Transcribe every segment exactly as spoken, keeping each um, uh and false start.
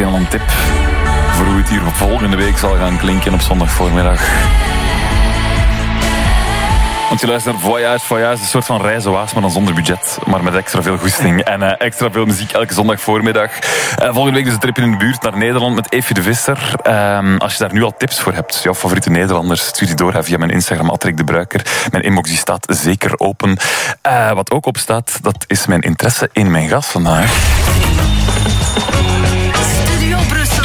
meteen al een tip voor hoe het hier volgende week zal gaan klinken op zondagvoormiddag. Want je luistert naar Voyage. Voyage is een soort van reizenwaas, maar dan zonder budget. Maar met extra veel goesting en uh, extra veel muziek elke zondagvoormiddag. Uh, volgende week dus een tripje in de buurt naar Nederland met Eefje de Visser. Uh, als je daar nu al tips voor hebt, jouw favoriete Nederlanders, stuur die door via mijn Instagram, Atrik de Bruiker. Mijn inbox die staat zeker open. Uh, wat ook op staat, dat is mijn interesse in mijn gast vandaag. Studio Brussel.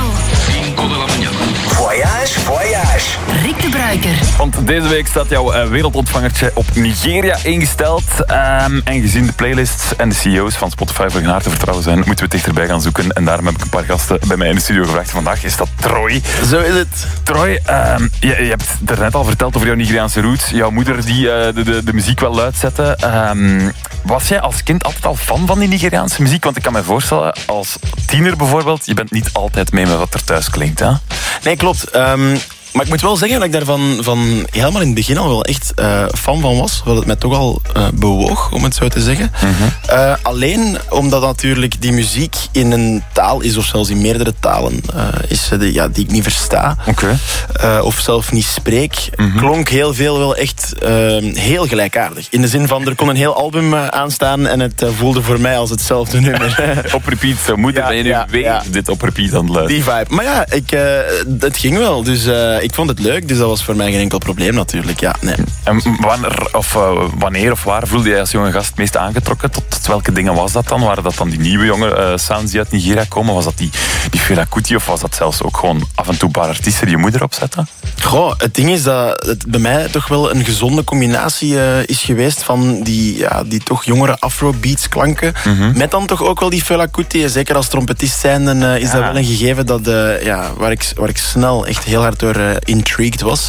Voyage, voyage. Rick de Bruiker. Want deze week staat jouw uh, wereldontvangertje op Nigeria ingesteld. Um, en gezien de playlists en de C E O's van Spotify voor haar te vertrouwen zijn, moeten we het dichterbij gaan zoeken. En daarom heb ik een paar gasten bij mij in de studio gevraagd. Vandaag is dat Troy. Zo is het. Troy, um, je, je hebt er net al verteld over jouw Nigeriaanse roots. Jouw moeder die uh, de, de, de muziek wel luid zette. Um, was jij als kind altijd al fan van die Nigeriaanse muziek? Want ik kan me voorstellen, als tiener bijvoorbeeld, je bent niet altijd mee met wat er thuis klinkt, hè? Nee, klopt. Um, maar ik moet wel zeggen dat ik daar van, van helemaal in het begin al wel echt uh, fan van was. Wat het mij toch al uh, bewoog, om het zo te zeggen. Mm-hmm. Uh, alleen omdat natuurlijk die muziek in een taal is, of zelfs in meerdere talen uh, is, uh, die, ja, die ik niet versta. Okay. Uh, of zelf niet spreek. Mm-hmm. Klonk heel veel wel echt uh, heel gelijkaardig. In de zin van, er kon een heel album uh, aanstaan en het uh, voelde voor mij als hetzelfde nummer. Op repeat, zo moet ja, je nu ja, weer ja. dit op repeat aan het luisteren. Die vibe. Maar ja, ik, uh, het ging wel. Dus uh, ik vond het leuk, dus dat was voor mij geen enkel probleem natuurlijk. Ja, nee. En wanneer of, uh, wanneer of waar voelde jij als jonge gast het meest aangetrokken? Tot, tot welke dingen was dat dan? Waren dat dan die nieuwe jonge uh, sounds die uit Nigeria komen? Was dat die, die Fela Kuti of was dat zelfs ook gewoon af en toe een paar artiesten die je moeder opzetten? Goh, het ding is dat het bij mij toch wel een gezonde combinatie uh, is geweest van die, ja, die toch jongere afrobeats klanken. Mm-hmm. Met dan toch ook wel die Fela Kuti. Zeker als trompetist zijnde uh, is ja. dat wel een gegeven dat, uh, ja, waar, ik, waar ik snel echt heel hard door uh, intrigued was.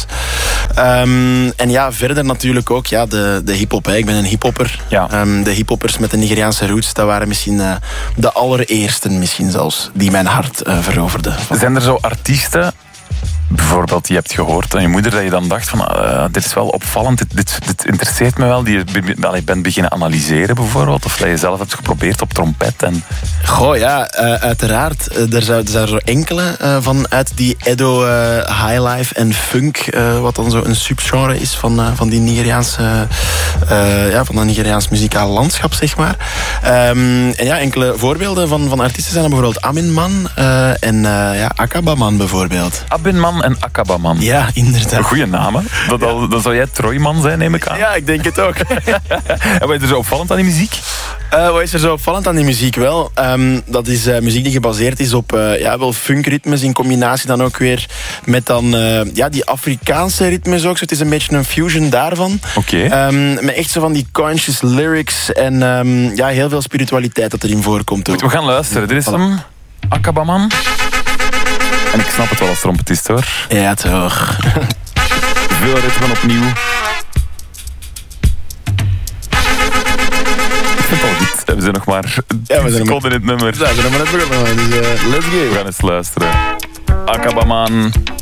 Um, en ja, verder natuurlijk ook ja, de, de hiphop. Ik ben een hiphopper. Ja. Um, de hiphoppers met de Nigeriaanse roots, dat waren misschien uh, de allereersten misschien zelfs, die mijn hart uh, veroverden. Zijn er zo artiesten, bijvoorbeeld die je hebt gehoord aan je moeder, dat je dan dacht van uh, dit is wel opvallend, dit, dit, dit interesseert me wel, die je be- bent beginnen analyseren bijvoorbeeld, of dat je zelf hebt geprobeerd op trompet? En... Goh, ja, uh, uiteraard. Uh, er, zijn, er zijn er enkele uh, van uit die Edo uh, highlife en funk, uh, wat dan zo een subgenre is van, uh, van die Nigeriaanse, uh, ja, van dat Nigeriaans muzikaal landschap, zeg maar. Um, en ja, enkele voorbeelden van, van artiesten zijn dan bijvoorbeeld Aminman uh, en uh, ja, Akabaman bijvoorbeeld. Aminman en Akabaman. Ja, inderdaad. Een goede namen. Dat, ja. Dan zou jij Troyman zijn, neem ik aan. Ja, ik denk het ook. En wat is er zo opvallend aan die muziek? Uh, wat is er zo opvallend aan die muziek? Wel, um, dat is uh, muziek die gebaseerd is op uh, ja, wel funkritmes in combinatie dan ook weer met dan, uh, ja, die Afrikaanse ritmes ook. Zo, het is een beetje een fusion daarvan. Oké. Okay. Um, met echt zo van die conscious lyrics en um, ja, heel veel spiritualiteit dat erin voorkomt. Ook. Goed, we gaan luisteren. Dit is hem. Akabaman. En ik snap het wel als trompetist, hoor. Ja, toch. Veel ritmen opnieuw. Ik vind het al goed. We zijn nog maar ja, we zijn seconden in het nummer. Ja, we zijn nog maar net begonnen. Dus uh, let's go. We gaan eens luisteren. Akabaman.